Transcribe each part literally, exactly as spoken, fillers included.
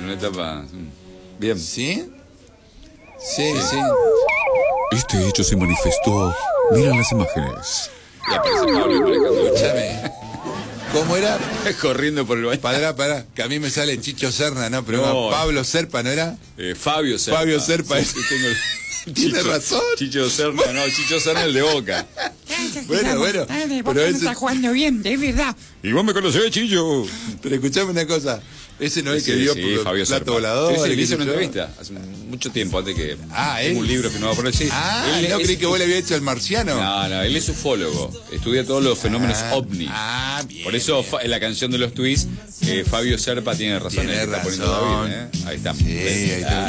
una etapa... Bien. ¿Sí? Sí, sí. Este hecho se manifestó. Mira las imágenes. Y aparece Pablo manejando. Escúchame. ¿Cómo era? Corriendo por el baño. Pará, pará, que a mí me sale Chicho Serna, ¿no? Pero No. Pablo Serpa, ¿no era? Eh, Fabio Serpa. Fabio Serpa. Sí, sí, tengo el- Tiene Chicho- razón. Chicho Serna, no, Chicho Serna el de Boca. Bueno, bueno. Dale, Pero Boca no ese... está jugando bien, de verdad. Y vos me conocés, Chicho. Pero escuchame una cosa. Ese no es el que Sí, dio sí, por Fabio plato Serpa. volador. Sí, sí, y le qué hice sé una yo. entrevista hace mucho tiempo, antes que... Ah, tengo él. un libro firmado por él, sí. Ah, Él no es- creí que vos le había hecho el marciano. No, no, él es ufólogo. Estudia todos los fenómenos Ah, ovni. Ah, bien. Por eso bien. fa- en la canción de los tweets, eh, Fabio Serpa tiene razón. Tiene el que está poniendo razón. David, ¿eh? Ahí está. Sí, ahí está.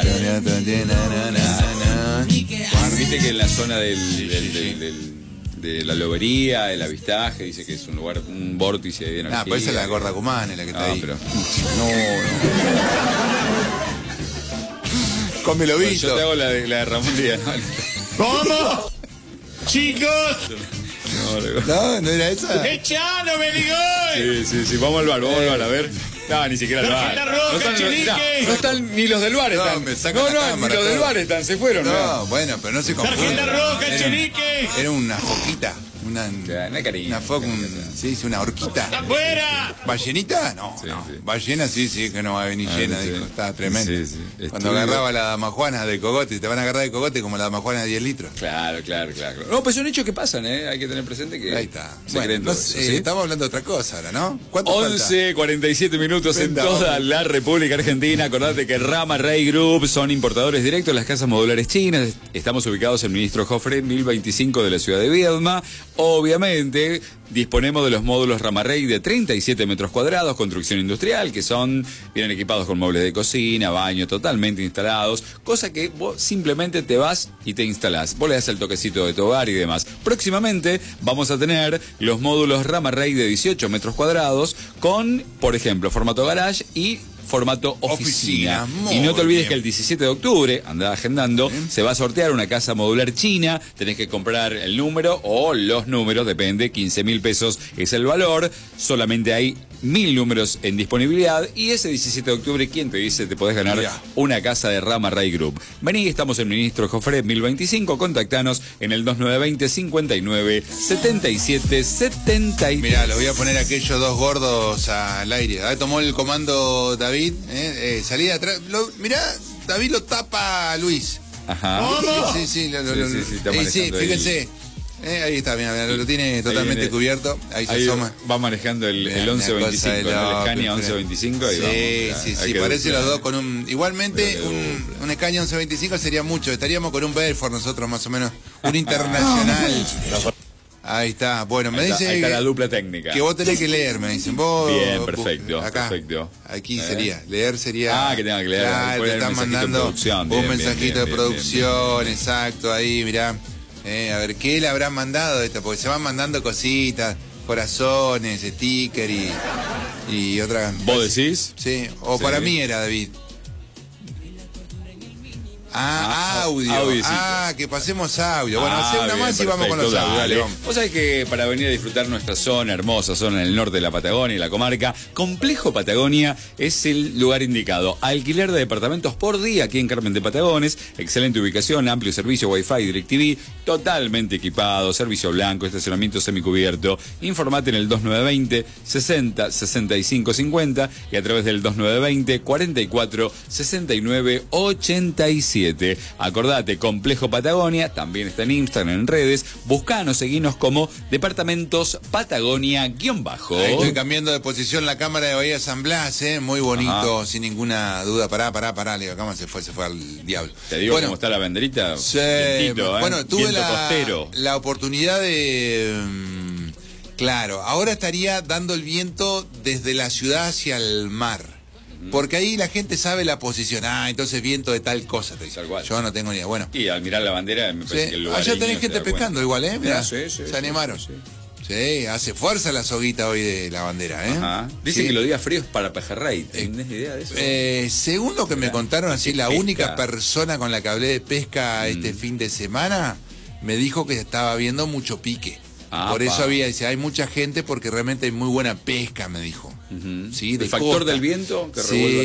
Claro. Viste que en la zona del, del- del- del- de la lobería, del avistaje, dice que es un lugar, un vórtice de energía. Ah, pues esa es la gorda cumana la que está No, ahí. pero... No, no. Come Yo lobito. te hago la de, la de Ramón Díaz. ¿Cómo? Chicos, No, no, no. No, ¿no era esa? echalo, Meligol. Sí, sí, sí, vamos al bar, vamos al bar, a ver. No, ni siquiera al bar. Tarjeta roja, no, están, no, Chilique. no, no están ni los del bar No, están. me sacan no, la no, cámara, ni los del todo. bar están, se fueron. ¿no? No, bueno, pero no se confunda. Tarjeta roja, Era- Chilique. Era una foquita. Una, Ya, una cariño. una foca, un, sí, sí, una horquita. ¡Afuera! ¿Ballenita? No, Sí, no. sí. Ballena sí, sí, que no va a venir Ah, llena, sí. dijo. Estaba tremendo. Sí, sí. Cuando Estudio- agarraba la damajuana de cogote, te van a agarrar de cogote como la damajuana de diez litros. Claro, claro, claro. No, pues son hechos que pasan, ¿eh? Hay que tener presente que Ahí está. se Bueno, creen no todo sé, eso, ¿sí? estamos hablando de otra cosa ahora, ¿no? ¿Cuánto once cuarenta y siete minutos en Venta, toda hombre. la República Argentina. Acordate que Rama Rey Group son importadores directos de las casas modulares chinas. Estamos ubicados en Ministro Jofre mil veinticinco de la ciudad de Viedma. Obviamente disponemos de los módulos Rama Rey de treinta y siete metros cuadrados, construcción industrial, que son, vienen equipados con muebles de cocina, baño, totalmente instalados, cosa que vos simplemente te vas y te instalás. Vos le das el toquecito de tu hogar y demás. Próximamente vamos a tener los módulos Rama Rey de dieciocho metros cuadrados con, por ejemplo, formato garage y formato oficina. Oficina, muy Y no te olvides bien. que el diecisiete de octubre, andá agendando, se va a sortear una casa modular china. Tenés que comprar el número o los números, depende, quince mil pesos es el valor. Solamente hay mil números en disponibilidad. Y ese diecisiete de octubre, ¿quién te dice? Te podés ganar Mirá. una casa de Rama Ray Group. Vení, estamos en Ministro Jofre mil veinticinco. Contactanos en el dos nueve dos cero, cincuenta y nueve, setenta y siete, setenta y tres. Mirá, los voy a poner a aquellos dos gordos al aire. Ahí tomó el comando David, eh, eh, salí de atrás. Lo, mirá, David lo tapa a Luis. Ajá. Sí, sí, lo, lo, Sí, lo- sí, sí, está eh, sí, manejando fíjense. Eh, ahí está, mira, mira, lo tiene totalmente viene- cubierto. Ahí se Ahí asoma. va manejando el, Mirá, el una once veinticinco, cosa de ¿no? El loco, Scania pero- once veinticinco. Sí, sí, sí, parece los dos con un... Igualmente, Pero que un, dupla. un Scania once veinticinco sería mucho. Estaríamos con un Belfort nosotros, más o menos. Un internacional. Ahí está. Bueno, me Ahí está, dice ahí está la que, dupla técnica. que vos tenés que leer, me dicen. Vos, Bien, vos- perfecto, acá, perfecto. Aquí ¿Eh? sería. Leer sería... Ah, que tenga que leer. Claro, Después te el están mensajito de mandando producción. un Bien, bien, mensajito bien, de bien, producción, bien, exacto, ahí, mirá. Eh, a ver, ¿qué le habrán mandado esta? Porque se van mandando cositas, corazones, sticker y, y otra... ¿Vos decís? Sí, o Sí. para mí era David. Ah, Ah, audio. audiocito. Ah, que pasemos audio. Bueno, Ah, hacé una bien, más y vamos con los perfecto, audios. Dale, dale. vamos. Vos sabés que para venir a disfrutar nuestra zona, hermosa zona en el norte de la Patagonia y la comarca, Complejo Patagonia es el lugar indicado. Alquiler de departamentos por día aquí en Carmen de Patagones. Excelente ubicación, amplio servicio Wi-Fi, DirecTV, totalmente equipado, servicio blanco, estacionamiento semicubierto. Informate en el dos nueve dos cero, sesenta, sesenta y cinco cincuenta y a través del dos nueve dos cero, cuarenta y cuatro, sesenta y nueve, ochenta y siete. Acordate, Complejo Patagonia, también está en Instagram, en redes. Buscanos, seguinos como Departamentos Patagonia guión bajo. Ahí estoy cambiando de posición la cámara de Bahía San Blas, ¿eh? Muy bonito, Ajá. sin ninguna duda. Pará, pará, pará. La cámara se fue, se fue al diablo. Te digo Bueno, cómo está la banderita. sí, Vientito, ¿eh? bueno, tuve Viento la, costero. la oportunidad de... mm, claro, ahora estaría dando el viento desde la ciudad hacia el mar. Porque ahí la gente sabe la posición. Ah, entonces viento de tal cosa. Te dice. Tal cual. Yo no tengo ni idea. Bueno, Y al mirar la bandera me parece sí, que el lugar. allá tenés gente pescando igual, ¿eh? Mirá, Sí, sí, se sí, animaron. sí, Sí, hace fuerza la soguita hoy de la bandera, ¿eh? Ajá. Dicen Sí. que los días fríos para pejerrey. ¿Tenés idea de eso? Eh, según lo que me Mirá, contaron, así la pesca. única persona con la que hablé de pesca este Mm. fin de semana me dijo que estaba viendo mucho pique. Ah, Por eso pa. había, dice, hay mucha gente porque realmente hay muy buena pesca, me dijo. Ujú. Sí, de el factor costa. del viento que Sí, revuelve